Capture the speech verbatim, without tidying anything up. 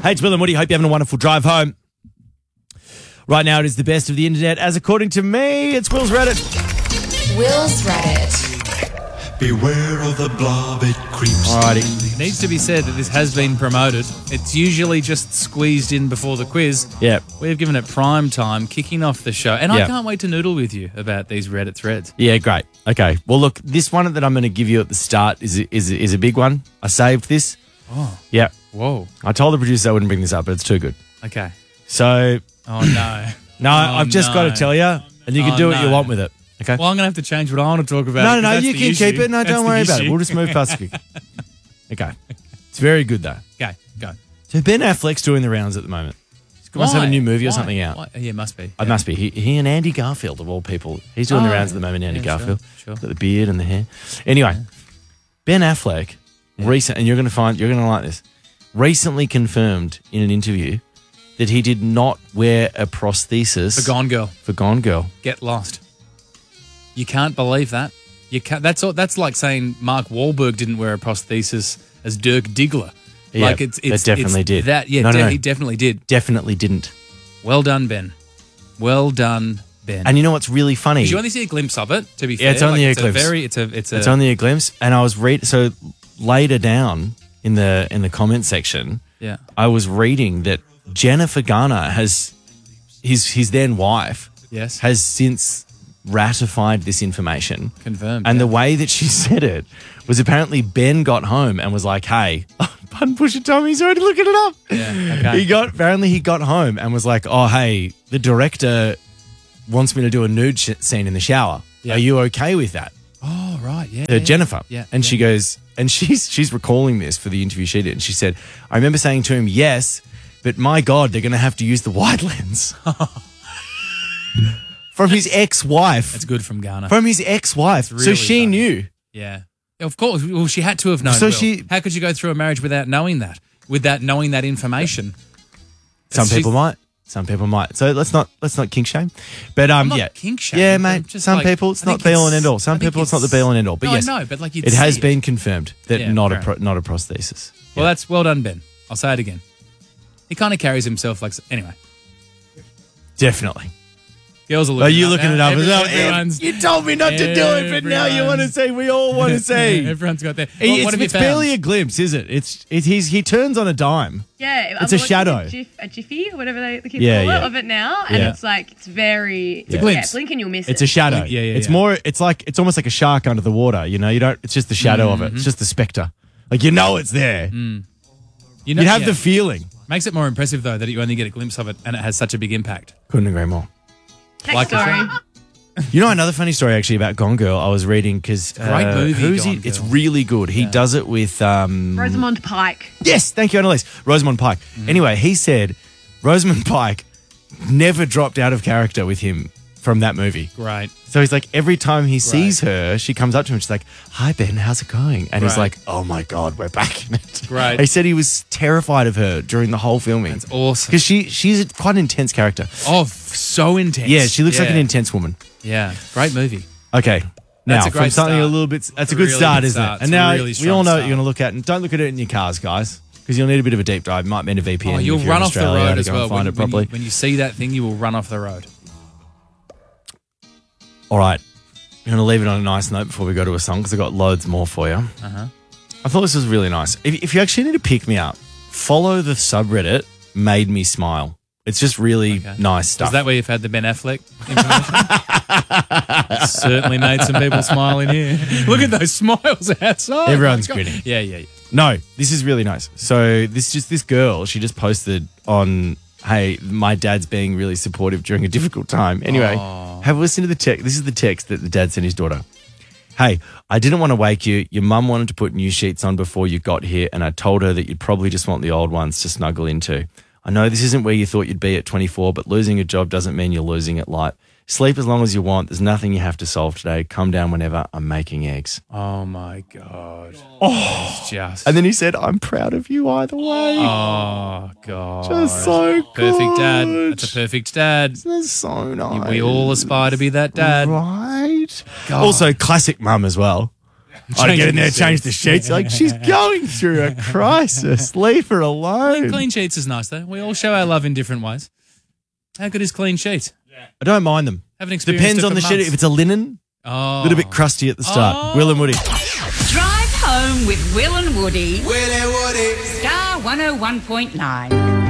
Hey, it's Will and Woody. Hope you're having a wonderful drive home. Right now, it is the best of the internet. As according to me, it's Will's Reddit. Will's Reddit. Beware of the blob, it creeps. Alrighty. It needs to be said that this has been promoted. It's usually just squeezed in before the quiz. Yeah. We've given it prime time, kicking off the show. And Yeah. I can't wait to noodle with you about these Reddit threads. Yeah, great. Okay. Well, look, this one that I'm going to give you at the start is a, is a, is a big one. I saved this. Oh. Yeah. Whoa. I told the producer I wouldn't bring this up, but it's too good. Okay. So, Oh, no. no, Oh, I've just no. got to tell you, and you can Oh, do what you no. want with it. Okay. Well, I'm going to have to change what I want to talk about. no, no, because no. that's You the can issue. keep it. No, That's don't the worry about it. issue. We'll just move past it. Okay. It's very good, though. Okay, go. So, Ben Affleck's doing the rounds at the moment. He must have a Why? new movie or Why? something out. Why? Yeah, must be. It Yeah. must be. He, he and Andy Garfield, of all people. He's doing the Oh, rounds at the moment, Andy yeah, sure, Garfield. sure. Got the beard and the hair. Anyway, Ben Affleck, recent, and you're going to find, you're going to like this, recently confirmed in an interview that he did not wear a prosthesis For Gone Girl. for Gone Girl. Get lost. You can't believe that. You can't. That's all, that's like saying Mark Wahlberg didn't wear a prosthesis as Dirk Diggler. Yeah, like it's, that it's definitely it's did. That yeah, No, no, de- no. he definitely did. Definitely didn't. Well done, Ben. Well done, Ben. And you know what's really funny? Did you only see a glimpse of it? To be fair, Yeah, it's only a it's glimpse. very, it's a, it's a. It's only a glimpse, and I was read so later down in the in the comment section. Yeah. I was reading that Jennifer Garner has his his then wife Yes. has since ratified this information. Confirmed. And yeah. the way that she said it was apparently Ben got home and was like, "Hey, pardon Pusha Tommy, he's already looking it up." Yeah, okay. He got apparently he got home and was like, "Oh, hey, the director wants me to do a nude sh- scene in the shower. Yeah. Are you okay with that?" Oh right, yeah. Uh, yeah, Jennifer. Yeah. And yeah. she goes, and she's she's recalling this for the interview she did. And she said, I remember saying to him, yes, but my God, they're going to have to use the wide lens. From his ex-wife. That's good from Garner. From his ex-wife. so really she funny. knew. Yeah. Of course. Well, she had to have known. So Will. she- How could you go through a marriage without knowing that? Without knowing that information? Some It's- people she's- might. Some people might. So let's not let's not kink shame. But um I'm not yeah. kink shaming, Yeah, but mate. just Some like- people it's I not think be all and it's- end all. Some I think people it's not the it's- be all and end all. But No, I yes. know, but like you'd it has see it. been confirmed that Yeah, not a fair pro, not a prosthesis. Well, Yeah. that's well done, Ben. I'll say it again. He kind of carries himself like anyway. Definitely. Girls are looking. Are you up looking now. it up as Every- well? everyone's- You told me not to do it, but now you want to everyone's- say we all want to say. Everyone's got their. He- What, it's what have you it's found? barely a glimpse, is it? It's it, he's he turns on a dime. Yeah, It's I'm a watching shadow. A, gif, a jiffy, or whatever they the kids Yeah, call yeah. it, of it now, and Yeah. it's like it's very. It's a glimpse. Yeah, blink and you'll miss It's it. a shadow. Yeah, yeah, It's yeah. more. It's like it's almost like a shark under the water. You know, you don't. It's just the shadow of it. Mm-hmm. It's just the specter. Like you know, it's there. You You know, have yeah. the feeling. Makes it more impressive though that you only get a glimpse of it and it has such a big impact. Couldn't agree more. Next like the story. You know another funny story actually about Gone Girl. I was reading because great movie, Who's Gone he? It's Girl. really good. He does it with um, Rosamund Pike. Yes, thank you, Annalise. Rosamund Pike. Mm. Anyway, he said Rosamund Pike never dropped out of character with him from that movie. Great. So he's like, every time he sees her, she comes up to him and she's like, "Hi, Ben, how's it going?" And he's Right. like, "Oh my God, we're back in it." Great. He said he was terrified of her during the whole filming. That's awesome. Because she, she's a, quite an intense character. Oh, f- so intense. Yeah, she looks like an Yeah. intense woman. Yeah, great movie. Okay. Now, That's a from great something start. a little bit, that's It's a a good really start, good isn't start. it? It's And a now really we strong all know what start. you're going to look at. And don't look at it in your cars, guys, because you'll need a bit of a deep drive. You might need a V P N. Oh, if you'll you're run in off the Australia road to as go and well. Find When, it properly. when, you, when you see that thing, you will run off the road. All right. I'm going to leave it on a nice note before we go to a song because I've got loads more for you. Uh-huh. I thought this was really nice. If, if you actually need to pick me up, follow the subreddit Made Me Smile. It's just really Okay. nice stuff. Is that where you've had the Ben Affleck information? Certainly made some people smile in here. Look at those smiles outside. Everyone's Oh my God. grinning. Yeah, yeah, yeah. No, this is really nice. So this just this girl, she just posted on, "Hey, my dad's being really supportive during a difficult time." Anyway, Aw. have a listen to the text. This is the text that the dad sent his daughter. "Hey, I didn't want to wake you. Your mum wanted to put new sheets on before you got here, and I told her that you'd probably just want the old ones to snuggle into. I know this isn't where you thought you'd be at twenty-four, but losing a job doesn't mean you're losing it light. Sleep as long as you want. There's nothing you have to solve today. Come down whenever. I'm making eggs." Oh, my God. Oh. It's just. And then he said, "I'm proud of you either way." Oh, God. Just so Perfect dad. good. That's a perfect dad. That's so nice. We all aspire to be that dad. Right. God. Also, classic mum as well. I'd get in there, Changing the change the sheets. Like, she's going through a crisis. Leave her alone. Clean sheets is nice, though. We all show our love in different ways. How good is clean sheet? I don't mind them. Haven't experienced Depends it on for the sheet. months. If it's a linen, Oh. a little bit crusty at the start. Oh. Will and Woody. Drive home with Will and Woody. Willie Woody. Star one oh one point nine.